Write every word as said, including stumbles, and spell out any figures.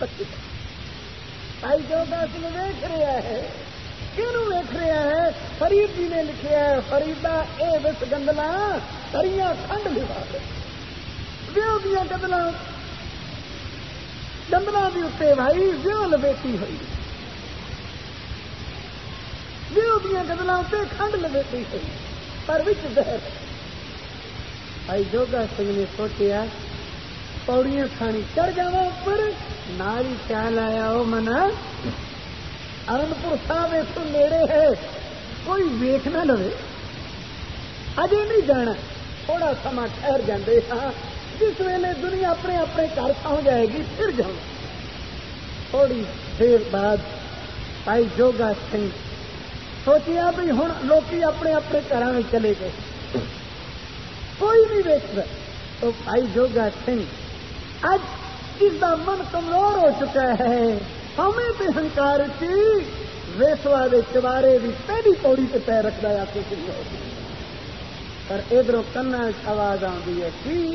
بھائی جوگا سنگھ ویخ رہا ہے کینوں ویخ رہا ہے فرید جی نے لکھا ہے فریدا اے وس گندلا کریاں کھنڈ لوا دے ویو دیا گندلا گندلا کے اتنے بھائی ویو لپیٹی ہوئی ویو دیا گندلا اتنے کھنڈ لپیٹی ہوئی پر وچ زہر بھائی جوگا سنگھ نے سوچیا پوڑیاں کھانی چڑھ جا پر ناری خیال آیا وہ منا آنندپور صاحب اس کو نیڑے ہے کوئی ویخ نہ لو اجے نہیں جانا تھوڑا سما ٹھہر جاندے ہاں جس ویلے دنیا اپنے اپنے گھر پہنچ جائے گی پھر جاؤں تھوڑی دیر بعد بھائی جوگا سنگھ سوچیا بھی ہوں لوکی اپنے اپنے گھر میں چلے گئے کوئی نہیں ویکتا تو بھائی جوگا سنگھ اج اس کا من کمزور ہو چکا ہے ہمیں بھی ہنکار کی ویسوا دے چوارے بھی پہلی پوڑی سے پیر رکھتا ہے آپ کو پر ادھر کنا آواز آتی ہے